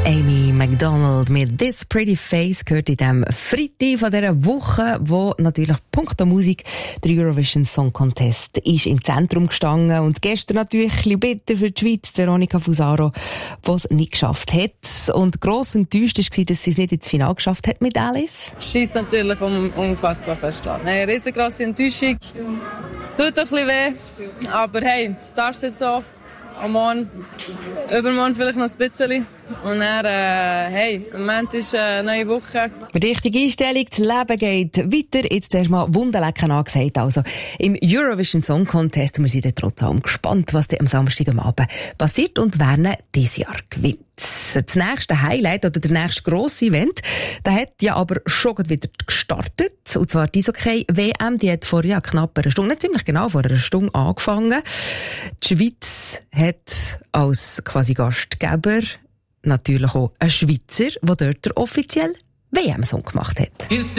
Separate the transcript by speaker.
Speaker 1: Amy Macdonald mit «This Pretty Face» gehört in diesem Freitag von dieser Woche, wo natürlich punkto Musik der Eurovision Song Contest ist im Zentrum gestanden. Und gestern natürlich ein bisschen bitter für die Schweiz, Veronika Fusaro, die es nicht geschafft hat. Und gross enttäuscht war, dass sie es nicht ins Finale geschafft hat mit Alice.
Speaker 2: Schießt natürlich unfassbar fest an. Eine riesengroße Enttäuschung. Tut ein bisschen weh, aber hey, das darf jetzt so. Am Morgen, übermorgen vielleicht noch ein bisschen. Und dann, hey, im Moment ist eine neue Woche.
Speaker 1: Richtige Einstellung, das Leben geht weiter. Jetzt erstmal Wunderlecken angesagt. Also, im Eurovision Song Contest, und wir sind trotz allem gespannt, was am Samstag am Abend passiert und wer dieses Jahr gewinnt. Das nächste Highlight oder der nächste grosse Event, der hat ja aber schon wieder gestartet. Und zwar die Eishockey-WM, die hat vor knapp einer Stunde, ziemlich genau vor einer Stunde angefangen. Die Schweiz hat als quasi Gastgeber natürlich auch einen Schweizer, der dort der offiziell WM-Song gemacht hat.